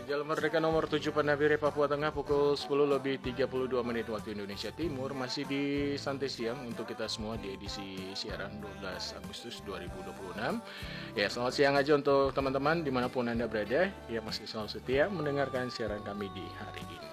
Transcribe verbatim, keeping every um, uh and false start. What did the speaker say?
Jalan Merdeka nomor tujuh Pandabire, Papua Tengah, pukul sepuluh lebih tiga puluh dua menit waktu Indonesia Timur. Masih di Santai Siang untuk kita semua di edisi siaran dua belas Agustus dua ribu dua puluh enam. Ya, selamat siang aja untuk teman-teman dimanapun Anda berada. Ya, masih selalu setia mendengarkan siaran kami di hari ini.